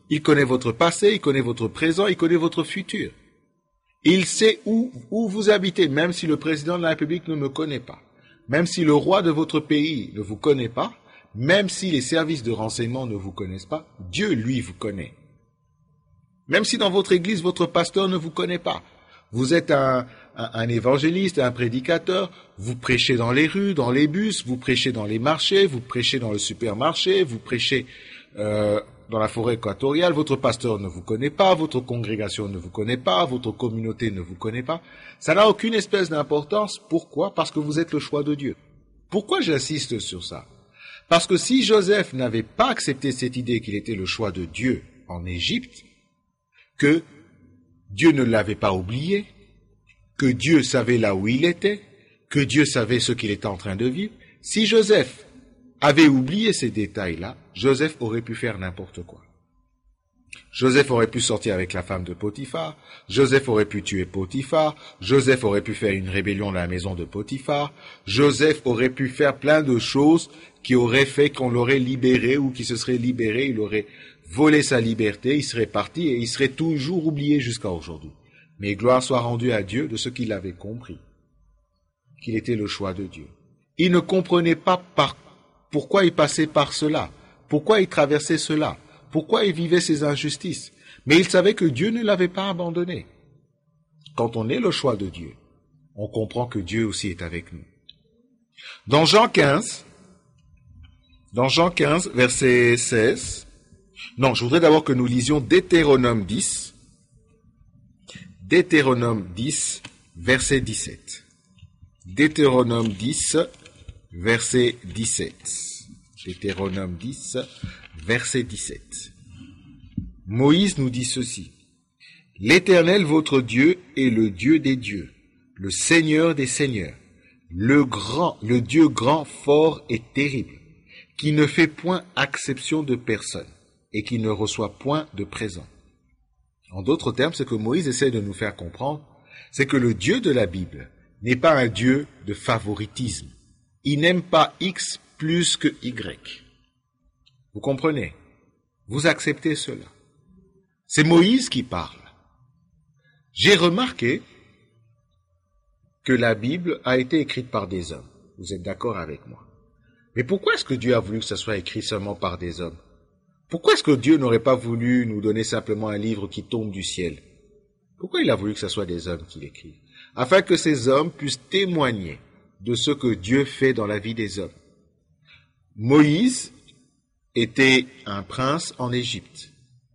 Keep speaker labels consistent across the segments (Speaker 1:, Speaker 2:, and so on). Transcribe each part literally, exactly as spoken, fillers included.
Speaker 1: Il connaît votre passé, il connaît votre présent, il connaît votre futur. Il sait où, où vous habitez, même si le président de la République ne me connaît pas. Même si le roi de votre pays ne vous connaît pas, même si les services de renseignement ne vous connaissent pas, Dieu, lui, vous connaît. Même si dans votre église, votre pasteur ne vous connaît pas. Vous êtes un, un, un évangéliste, un prédicateur, vous prêchez dans les rues, dans les bus, vous prêchez dans les marchés, vous prêchez dans le supermarché, vous prêchez euh, dans la forêt équatoriale, votre pasteur ne vous connaît pas, votre congrégation ne vous connaît pas, votre communauté ne vous connaît pas. Ça n'a aucune espèce d'importance. Pourquoi? Parce que vous êtes le choix de Dieu. Pourquoi j'insiste sur ça? Parce que si Joseph n'avait pas accepté cette idée qu'il était le choix de Dieu en Égypte, que Dieu ne l'avait pas oublié, que Dieu savait là où il était, que Dieu savait ce qu'il était en train de vivre, si Joseph avait oublié ces détails-là, Joseph aurait pu faire n'importe quoi. Joseph aurait pu sortir avec la femme de Potiphar, Joseph aurait pu tuer Potiphar, Joseph aurait pu faire une rébellion dans la maison de Potiphar, Joseph aurait pu faire plein de choses qui auraient fait qu'on l'aurait libéré ou qu'il se serait libéré, il aurait volé sa liberté, il serait parti et il serait toujours oublié jusqu'à aujourd'hui. Mais gloire soit rendue à Dieu de ce qu'il avait compris, qu'il était le choix de Dieu. Il ne comprenait pas par, pourquoi il passait par cela, pourquoi il traversait cela, pourquoi il vivait ces injustices. Mais il savait que Dieu ne l'avait pas abandonné. Quand on est le choix de Dieu, on comprend que Dieu aussi est avec nous. Dans Jean quinze, dans Jean quinze, verset seize, non, je voudrais d'abord que nous lisions Deutéronome dix, Deutéronome dix, verset dix-sept. Deutéronome dix, verset dix-sept. Deutéronome dix, verset dix-sept. Moïse nous dit ceci. L'Éternel, votre Dieu, est le Dieu des dieux, le Seigneur des seigneurs, le grand, le Dieu grand, fort et terrible, qui ne fait point exception de personne et qui ne reçoit point de présent. En d'autres termes, ce que Moïse essaie de nous faire comprendre, c'est que le Dieu de la Bible n'est pas un Dieu de favoritisme. Il n'aime pas X plus que Y. Vous comprenez? Vous acceptez cela. C'est Moïse qui parle. J'ai remarqué que la Bible a été écrite par des hommes. Vous êtes d'accord avec moi? Mais pourquoi est-ce que Dieu a voulu que ça soit écrit seulement par des hommes? Pourquoi est-ce que Dieu n'aurait pas voulu nous donner simplement un livre qui tombe du ciel? Pourquoi il a voulu que ce soit des hommes qui l'écrivent? Afin que ces hommes puissent témoigner de ce que Dieu fait dans la vie des hommes. Moïse était un prince en Égypte.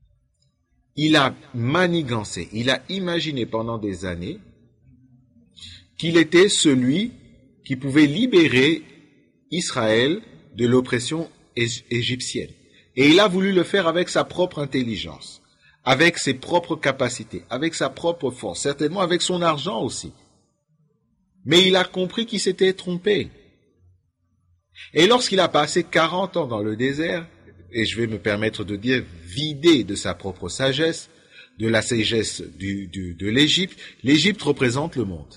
Speaker 1: Il a manigancé, il a imaginé pendant des années qu'il était celui qui pouvait libérer Israël de l'oppression égyptienne. Et il a voulu le faire avec sa propre intelligence, avec ses propres capacités, avec sa propre force, certainement avec son argent aussi. Mais il a compris qu'il s'était trompé. Et lorsqu'il a passé quarante ans dans le désert, et je vais me permettre de dire vidé de sa propre sagesse, de la sagesse du, du, de l'Égypte, l'Égypte représente le monde.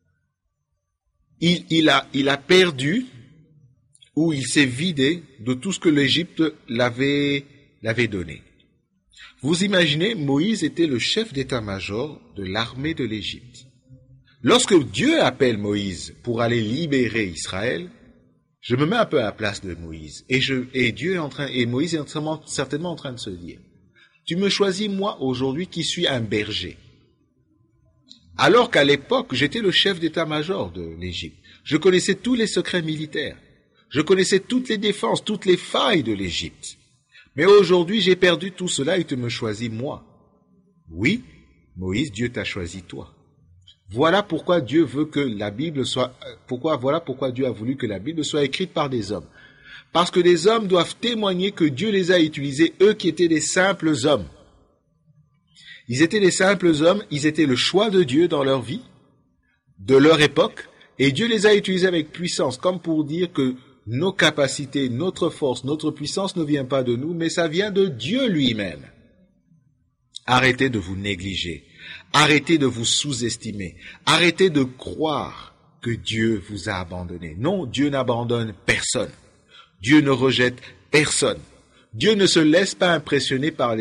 Speaker 1: Il, il, a, il a perdu, ou il s'est vidé de tout ce que l'Égypte l'avait, l'avait donné. Vous imaginez, Moïse était le chef d'état-major de l'armée de l'Égypte. Lorsque Dieu appelle Moïse pour aller libérer Israël, je me mets un peu à la place de Moïse. Et, je, et Dieu est en train, et Moïse est certainement, certainement en train de se dire, tu me choisis moi aujourd'hui qui suis un berger. Alors qu'à l'époque, j'étais le chef d'état-major de l'Égypte. Je connaissais tous les secrets militaires. Je connaissais toutes les défenses, toutes les failles de l'Égypte. Mais aujourd'hui, j'ai perdu tout cela et tu me choisis moi. Oui, Moïse, Dieu t'a choisi toi. Voilà pourquoi Dieu veut que la Bible soit, pourquoi, voilà pourquoi Dieu a voulu que la Bible soit écrite par des hommes. Parce que les hommes doivent témoigner que Dieu les a utilisés, eux qui étaient des simples hommes. Ils étaient des simples hommes, ils étaient le choix de Dieu dans leur vie, de leur époque, et Dieu les a utilisés avec puissance, comme pour dire que nos capacités, notre force, notre puissance ne vient pas de nous, mais ça vient de Dieu lui-même. Arrêtez de vous négliger. Arrêtez de vous sous-estimer. Arrêtez de croire que Dieu vous a abandonné. Non, Dieu n'abandonne personne. Dieu ne rejette personne. Dieu ne se laisse pas impressionner par les